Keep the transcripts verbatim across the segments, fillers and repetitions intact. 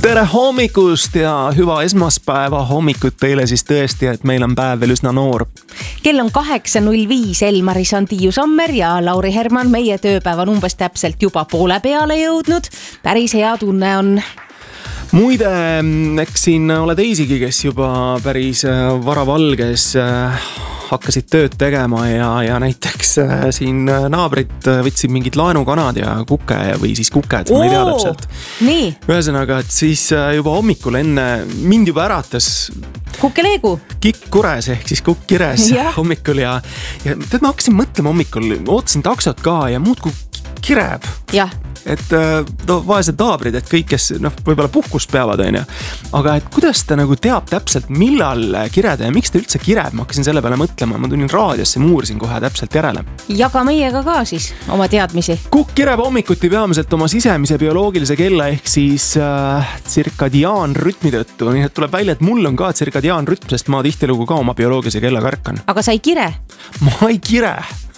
Tere hommikust ja hüva esmaspäeva hommikut teile siis tõesti, et meil on päev veel üsna noor. Kell on kaheksa null viis, Elmaris on Tiiu Sommer ja Lauri Herman. Meie tööpäev on umbes täpselt juba poole peale jõudnud. Päris hea tunne on. Muide, eks siin ole teisigi, kes juba päris varavalges hakkasid tööd tegema ja, ja näiteks siin naabrid võtsid mingid laenukanad ja kuke või siis kuked, ma ei tea täpselt. Nii. Ühesõnaga, et siis juba hommikul enne mind juba äratas Kukkeleegu. Kikk kures ehk siis kukk kires ja. hommikul ja, ja tead, ma hakkasin mõtlema hommikul, ootasin taksot ka ja muudkui kireb. Jah. Et no, vaesed naabrid, et kõik, kes noh, võib-olla puhkust peavad, on ju. Aga et kuidas ta nagu teab täpselt, millal kireda ja miks ta üldse kireb, ma hakkasin selle peale mõtlema. Ma tulin raadiosse, muurisin kohe täpselt järele. Jaga meiega ka siis oma teadmisi. Kukk kireb hommikuti peamiselt oma sisemise bioloogilise kella ehk siis äh, tsirkadiaanrütmi tõttu. Nii et tuleb välja, et mul on ka tsirkadiaanrütm, sest ma tihtilugu ka oma bioloogilise kella karkan. Aga sa ei kire? Ma ei kire.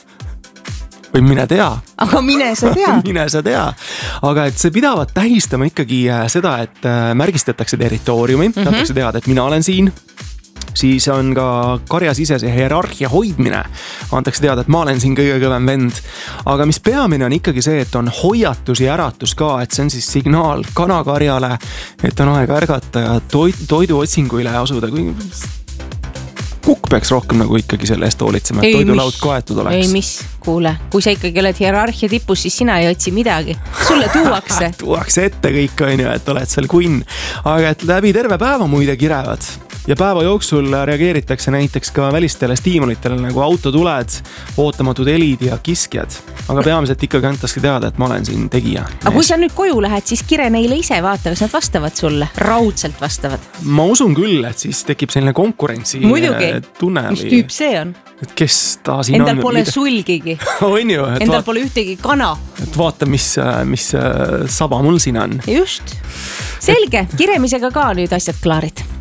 Või mine tea. Aga mine sa tea. mine sa tea. Aga et see pidavat tähistama ikkagi seda, et märgistatakse territooriumi, mm-hmm. Tatakse teada, et mina olen siin. Siis on ka karjasisese hierarhia hoidmine. Antakse teada, et ma olen siin kõige kõvem vend. Aga mis peamine on ikkagi see, et on hoiatus ja äratus ka, et see on siis signaal kanakarjale, et on aeg ärgata ja toid, toidu otsinguile asuda. Kukk peaks rohkem nagu ikkagi selle eest hoolitsema, et toidulaud kaetud oleks. Ei mis, kuule, kui sa ikkagi oled hierarhia tipus, siis sina ei otsi midagi. Sulle tuuakse. tuuakse ette kõik, on ju, et oled seal kunn. Aga et läbi terve päeva muide kirevad. Ja päeva jooksul reageeritakse näiteks ka välistele stiimulitele nagu autotuled, ootamatud helid ja kiskjad. Aga peamiselt ikkagi antaski teada, et ma olen siin tegija. Aga kui sa nüüd koju lähed, siis kire neile ise vaata, kas nad vastavad sulle? Raudselt vastavad. Ma usun küll, et siis tekib selline konkurentsi Muidugi. tunne. Mis tüüp see on? Et kes ta siin Endal on? pole sulgigi. on ju. Endal vaat... pole ühtegi kana. Et vaata, mis, mis saba mul siin on. Just. Selge, kiremisega ka nüüd asjad klaarid.